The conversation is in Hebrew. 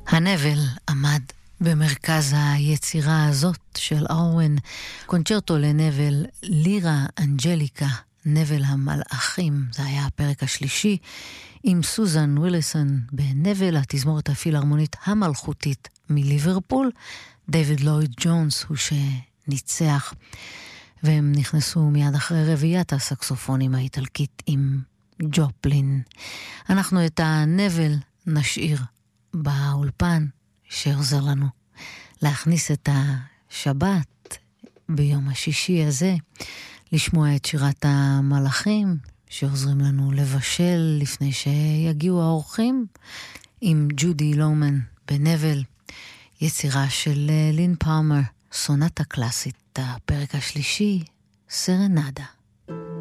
הנבל עמד במרכז היצירה הזאת של אורווין, קונצ'רטו לנבל, לירה אנג'ליקה, נבל המלאכים, זה היה הפרק השלישי, עם סוזן וויליסון בנבל, התזמורת הפילהרמונית המלכותית מליברפול, דיוויד לויד ג'ונס הוא שניצח, והם נכנסו מיד אחרי רביעיית הסקסופונים האיטלקית עם ג'ופלין. אנחנו את הנבל נשאיר באולפן שעוזר לנו להכניס את השבת ביום השישי הזה, לשמוע את שירת המלאכים שעוזרים לנו לבשל לפני שיגיעו האורחים, עם ג'ודי לומן בנבל, יצירה של לין פאלמר, סונטה קלאסית, הפרק השלישי, סרנדה.